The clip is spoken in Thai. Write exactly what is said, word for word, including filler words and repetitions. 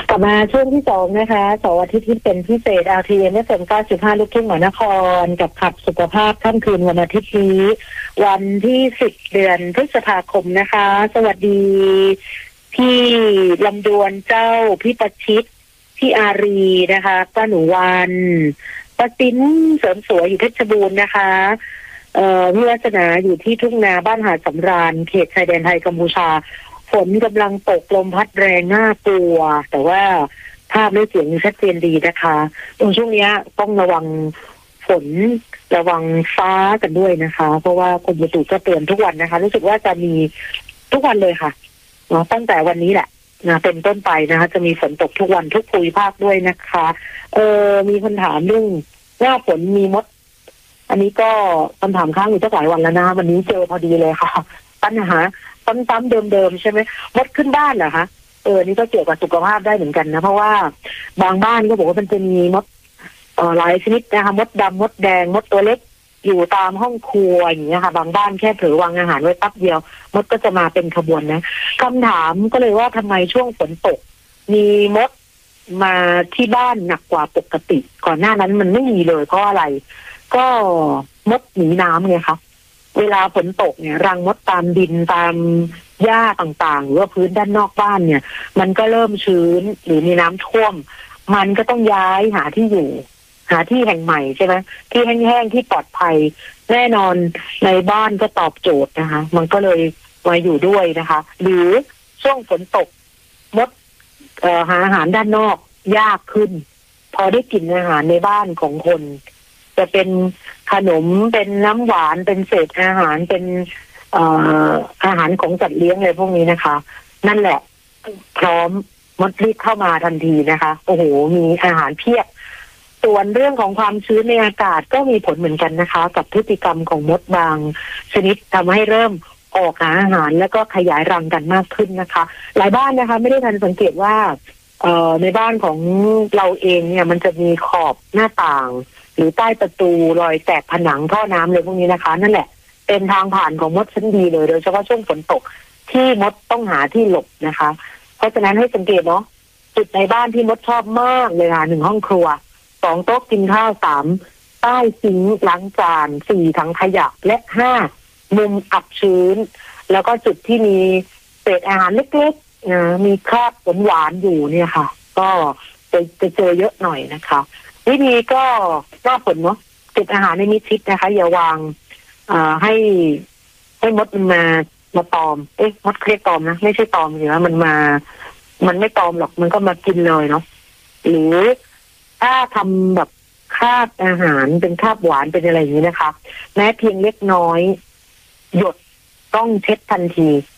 กลับมาช่วงที่สองนะคะเสาร์อาทิตย์ที่เป็นพิเศษ อาร์ ที เอ็ม เอฟ เอ็ม เก้าสิบห้า ลูกทุ่งมหานครกับขับสุขภาพค่ำคืนวันอาทิตย์นี้วันที่สิบเดือนพฤษภาคมนะคะ สวัสดีพี่ลำดวนเจ้าพี่ประชิตพี่อารีนะคะป้าหนูวันป้าติ้นเสริมสวยอยู่เพชรบูรณ์นะคะเอ่อพี่วัฒนาอยู่ที่ทุ่งนาบ้านหาดสำราญเขตชายแดนไทยกัมพูชาฝนกำลังตกลมพัดแรงน่ากลัวแต่ว่าภาพและเสียงชัดเจนดีนะคะตรงช่วงนี้ต้องระวังฝนระวังฟ้ากันด้วยนะคะเพราะว่ากรมอุตุก็เตือนทุกวันนะคะรู้สึกว่าจะมีทุกวันเลยค่ะเนาะตั้งแต่วันนี้แหละนะเป็นต้นไปนะคะจะมีฝนตกทุกวันทุกภูมิภาคด้วยนะคะเออมีคนถามเรื่องว่าฝนมีมดอันนี้ก็คำถามค้างอยู่ตั้งหลายวันแล้วนะวันนี้เจอพอดีเลยค่ะปัญหาซ้ำๆเดิมๆใช่ไหมมดขึ้นบ้านเหรอคะเออนี่ก็เกี่ยวกับสุขภาพได้เหมือนกันนะเพราะว่าบางบ้านก็บอกว่ามันจะมีมดเอ่อหลายชนิดนะคะมดดำมดแดงมดตัวเล็กอยู่ตามห้องครัวอย่างเงี้ยค่ะบางบ้านแค่เผลอวางอาหารไว้แป๊บเดียวมดก็จะมาเป็นขบวนนะคำถามก็เลยว่าทำไมช่วงฝนตกมีมดมาที่บ้านหนักกว่าปกติก่อนหน้านั้นมันไม่มีเลยเพราะอะไรก็มดหนีน้ำไงคะเวลาฝนตกเนี่ยรังมดตามดินตามหญ้าต่างๆหรือว่าพื้นด้านนอกบ้านเนี่ยมันก็เริ่มชื้นหรือมีน้ำท่วมมันก็ต้องย้ายหาที่อยู่หาที่แห่งใหม่ใช่ไหมที่แห้งๆที่ปลอดภัยแน่นอนในบ้านก็ตอบโจทย์นะคะมันก็เลยมาอยู่ด้วยนะคะหรือช่วงฝนตกมดเอ่อหาอาหารด้านนอกยากขึ้นพอได้กินอาหารในบ้านของคนจะเป็นขนมเป็นน้ำหวานเป็นเศษอาหารเป็นเอ่ออาหารของสัตว์เลี้ยงอะไรพวกนี้นะคะนั่นแหละพร้อมมดรีบเข้ามาทันทีนะคะโอ้โหมีอาหารเพียบส่วนเรื่องของความชื้นในอากาศก็มีผลเหมือนกันนะคะกับพฤติกรรมของมดบางชนิดทำให้เริ่มออกหาอาหารแล้วก็ขยายรังกันมากขึ้นนะคะหลายบ้านนะคะไม่ได้ทันสังเกตว่าเอ่อในบ้านของเราเองเนี่ยมันจะมีขอบหน้าต่างหรือใต้ประตูรอยแตกผนังท่อน้ำเลยพวกนี้นะคะนั่นแหละเป็นทางผ่านของมดชั้นดีเลยโดยเฉพาะช่วงฝนตกที่มดต้องหาที่หลบนะคะเพราะฉะนั้นให้สังเกตเนาะจุดในบ้านที่มดชอบมากเลยค่ะหนึ่งห้องครัวสองโต๊ะกินข้าวสามใต้ซิงค์ล้างจานสี่ถังขยะและห้ามุมอับชื้นแล้วก็จุดที่มีเศษอาหารเล็กๆนะมีคราบหวานๆอยู่เนี่ยค่ะก็จะจะเจอเยอะหน่อยนะคะวิธีก็ว่าผลเนาะเก็บอาหารในมิดชิดนะคะอย่าวางอ่าให้ให้มดมันมามาตอมเอ๊ะมดเครียดตอมนะไม่ใช่ตอมหรือว่ามันมามันไม่ตอมหรอกมันก็มากินเลยเนาะหรือถ้าทำแบบคราบอาหารเป็นคราบหวานเป็นอะไรอย่างนี้นะคะแม้เพียงเล็กน้อยหยดต้องเช็ดทันที